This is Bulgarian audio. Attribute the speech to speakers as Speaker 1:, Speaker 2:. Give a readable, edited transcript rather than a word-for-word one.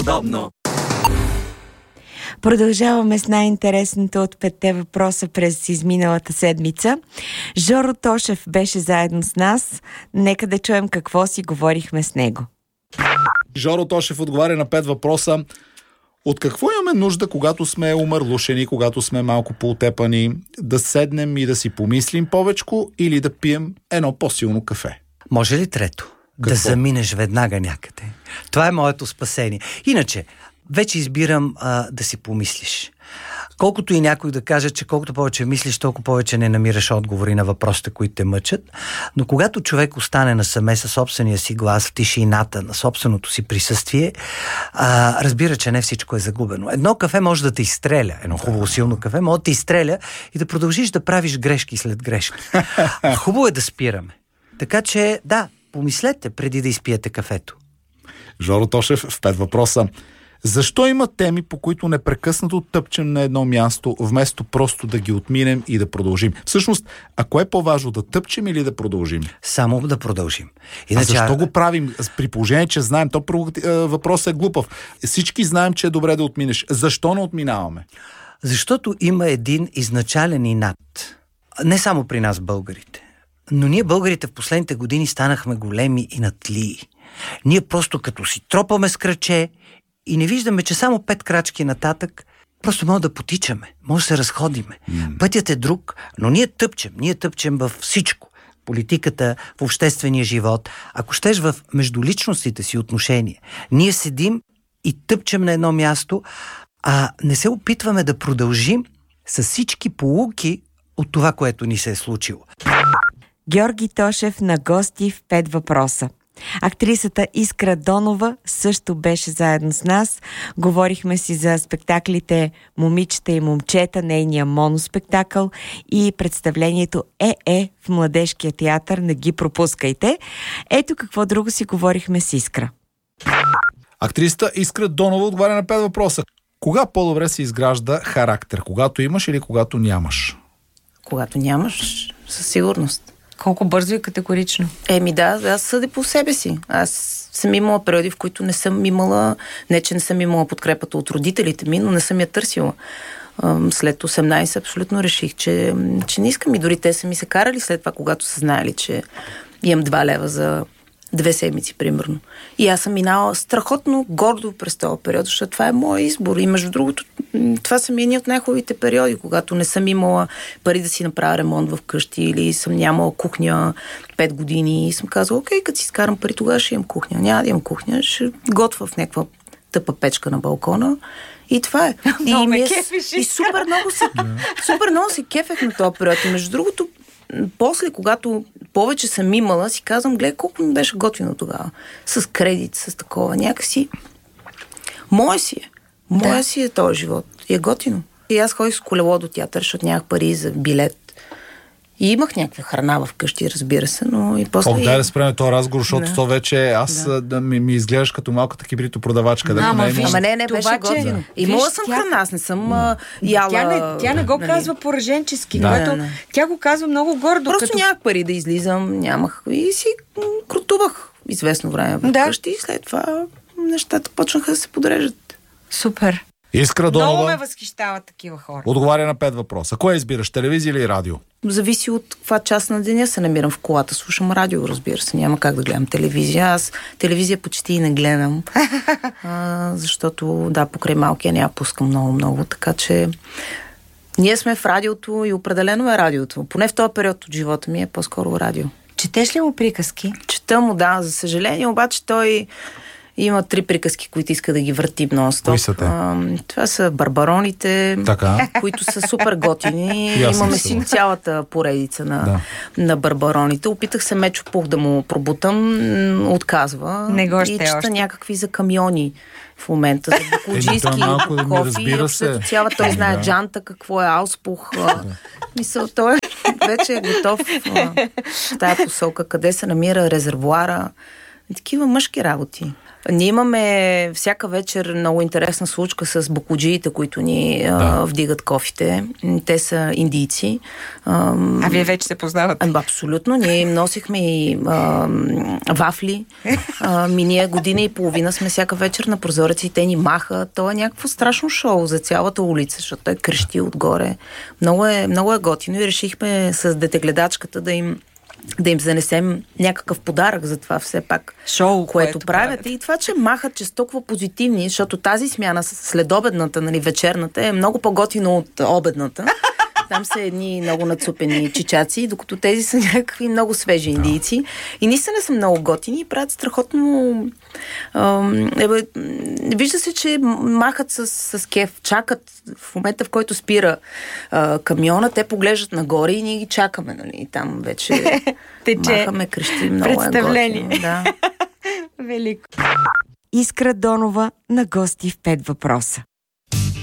Speaker 1: Удобно.
Speaker 2: Продължаваме с най-интересното от 5 въпроса през изминалата седмица. Жоро Тошев беше заедно с нас. Нека да чуем какво си говорихме с него.
Speaker 3: Жоро Тошев отговаря на 5 въпроса. От какво имаме нужда, когато сме умърлушени, когато сме малко поутепани, да седнем и да си помислим повечко или да пием едно по-силно кафе?
Speaker 4: Може ли трето? Какво? Да заминеш веднага някъде. Това е моето спасение. Иначе, вече избирам да си помислиш. Колкото и някой да каже, че колкото повече мислиш, толкова повече не намираш отговори на въпросите, които те мъчат. Но когато човек остане насаме със собствения си глас, в тишината, на собственото си присъствие, разбира, че не всичко е загубено. Едно кафе може да те изстреля. Едно хубаво силно кафе може да те изстреля и да продължиш да правиш грешки след грешки. Хубаво е да спираме. Така че, да, помислете преди да изпиете кафето.
Speaker 3: Жоро Тошев в 5 въпроса. Защо има теми, по които непрекъснато тъпчем на едно място, вместо просто да ги отминем и да продължим? Всъщност, ако е по-важно да тъпчем или да продължим?
Speaker 4: Само да продължим.
Speaker 3: Иначе, защо го правим? При положение, че знаем, въпросът е глупав. Всички знаем, че е добре да отминеш. Защо не отминаваме?
Speaker 4: Защото има един изначален инат. Не само при нас, българите. Но ние, българите, в последните години станахме големи инатлии. Ние просто като си тропаме с краче и не виждаме, че само 5 крачки нататък просто може да потичаме, може да се разходиме. Пътят е друг, но ние тъпчем във всичко. Политиката, в обществения живот, ако щеш в междуличностите си отношения. Ние седим и тъпчем на едно място, а не се опитваме да продължим с всички поуки от това, което ни се е случило.
Speaker 2: Георги Тошев на гости в 5 въпроса. Актрисата Искра Донова също беше заедно с нас. Говорихме си за спектаклите Момичета и момчета, нейния моноспектакъл и представлението в Младежкия театър. Не ги пропускайте. Ето какво друго си говорихме с Искра.
Speaker 3: Актрисата Искра Донова отговаря на 5 въпроса. Кога по-добре се изгражда характер? Когато имаш или когато нямаш?
Speaker 5: Когато нямаш, със сигурност.
Speaker 2: Колко бързо и категорично?
Speaker 5: Аз съдя по себе си. Аз съм имала периоди, в които не съм имала, не че не съм имала подкрепата от родителите ми, но не съм я търсила. След 18 абсолютно реших, че не искам, и дори те са ми се карали след това, когато са знаели, че имам 2 лева за 2 седмици, примерно. И аз съм минала страхотно гордо през този период, защото това е моят избор. И между другото, това са ми едни от най-хубавите периоди, когато не съм имала пари да си направя ремонт в къщи или съм нямала кухня 5 години и съм казала, окей, като си изкарам пари, тогава ще имам кухня. Няма да имам кухня, ще готвя в някаква тъпа печка на балкона. И това е. И супер много се кефех на този период. И между другото, после, когато повече съм имала, си казвам, гледай колко ми беше готино тогава. С кредит, с такова. Някакси мое си е този живот. И е готино. И аз ходих с колело до театър, защото нямах пари за билет. И имах някаква храна в къщи, разбира се, но и после...
Speaker 3: Дай да спреме този разговор, защото то вече ми изглеждаш като малката кибрито-продавачка.
Speaker 5: Ама не беше готино. Имала съм храна, аз не съм яла...
Speaker 2: Тя не го казва пораженчески, тя го казва много гордо.
Speaker 5: Просто нямах пари да излизам, нямах и си крутувах известно време в къщи и след това нещата почнаха да се подрежат.
Speaker 2: Супер.
Speaker 3: Искра Донова.
Speaker 2: Много ме възхищават такива хора.
Speaker 3: Отговаря на 5 въпроса. Кое избираш, телевизия или радио?
Speaker 5: Зависи от каква част на деня се намирам в колата. Слушам радио, разбира се. Няма как да гледам телевизия. Аз телевизия почти и не гледам. Защото, покрай малкия няма пускам много. Така че ние сме в радиото и определено е радиото. Поне в този период от живота ми е по-скоро радио.
Speaker 2: Четеш ли му приказки?
Speaker 5: Чета му, за съжаление. Обаче той... Има 3 приказки, които иска да ги върти нон-стоп.
Speaker 3: Кои са те?
Speaker 5: Това са Барбароните, които са супер готини. Имаме си цялата поредица на Барбароните. Опитах се Мечо Пух да му пробутам, отказва.
Speaker 2: Не го ще
Speaker 5: и чета някакви за камиони в момента, за бакалджийски кофи. Той знае джанта, какво е ауспух. Мисъл, той вече е готов в тая посока, къде се намира резервоара. И такива мъжки работи. Ние имаме всяка вечер много интересна случка с бокуджиите, които ни вдигат кофите. Те са индийци.
Speaker 2: А вие вече се познавате?
Speaker 5: Абсолютно. Ние им носихме и вафли. Ние година и половина сме всяка вечер на прозореца и те ни маха. То е някакво страшно шоу за цялата улица, защото той крещи отгоре. Много е готино и решихме с детегледачката да им занесем някакъв подарък за това все пак,
Speaker 2: шоу,
Speaker 5: което правят. И това, че махат, че са толкова позитивни, защото тази смяна следобедната, вечерната е много по-готино от обедната. Там са едни много нацупени чичаци, докато тези са някакви много свежи индийци. И наистина са много готини и правят страхотно... вижда се, че махат с кеф, чакат в момента, в който спира камиона, те поглеждат нагоре и ние ги чакаме, нали? Там вече махаме, крещим, много
Speaker 2: представление.
Speaker 5: Е готино. Да.
Speaker 2: Велико. Искра Донова на гости в 5 въпроса.